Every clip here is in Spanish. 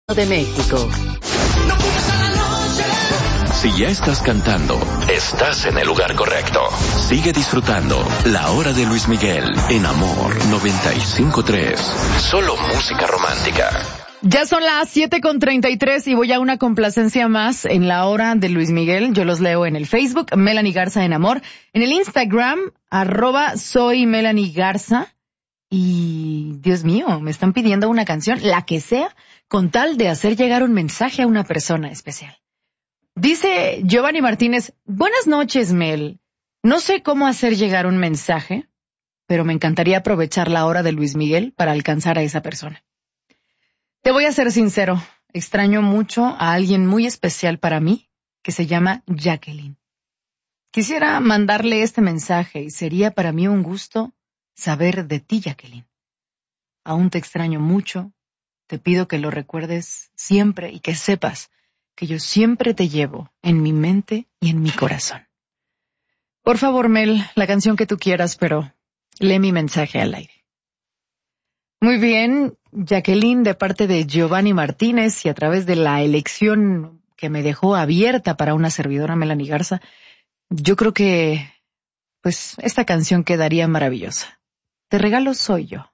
de México. Si ya estás cantando, estás en el lugar correcto. Sigue disfrutando La Hora de Luis Miguel en Amor 95.3. Solo música romántica. Ya son las 7:33 y voy a una complacencia más en La Hora de Luis Miguel. Yo los leo en el Facebook, Melanie Garza en Amor. En el Instagram, @soy Melanie Garza. Y, Dios mío, me están pidiendo una canción, la que sea, con tal de hacer llegar un mensaje a una persona especial. Dice Giovanni Martínez, buenas noches, Mel. No sé cómo hacer llegar un mensaje, pero me encantaría aprovechar La Hora de Luis Miguel para alcanzar a esa persona. Te voy a ser sincero, extraño mucho a alguien muy especial para mí, que se llama Jacqueline. Quisiera mandarle este mensaje y sería para mí un gusto saber de ti, Jacqueline. Aún te extraño mucho, te pido que lo recuerdes siempre y que sepas que yo siempre te llevo en mi mente y en mi corazón. Por favor, Mel, la canción que tú quieras, pero lee mi mensaje al aire. Muy bien, Jacqueline, de parte de Giovanni Martínez y a través de la elección que me dejó abierta para una servidora, Melanie Garza, yo creo que, pues, esta canción quedaría maravillosa. Te regalo Soy Yo.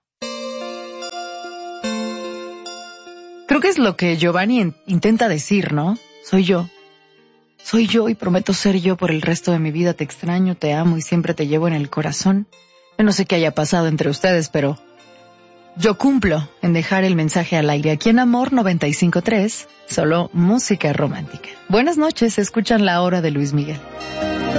Creo que es lo que Giovanni intenta decir, ¿no? Soy yo. Soy yo y prometo ser yo por el resto de mi vida. Te extraño, te amo y siempre te llevo en el corazón. Yo no sé qué haya pasado entre ustedes, pero yo cumplo en dejar el mensaje al aire. Aquí en Amor 95.3, solo música romántica. Buenas noches, escuchan La Hora de Luis Miguel.